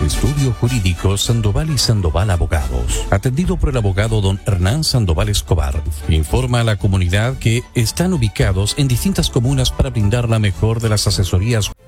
Estudio Jurídico Sandoval y Sandoval Abogados. Atendido por el abogado don Hernán Sandoval Escobar. Informa a la comunidad que están ubicados en distintas comunas para brindar la mejor de las asesorías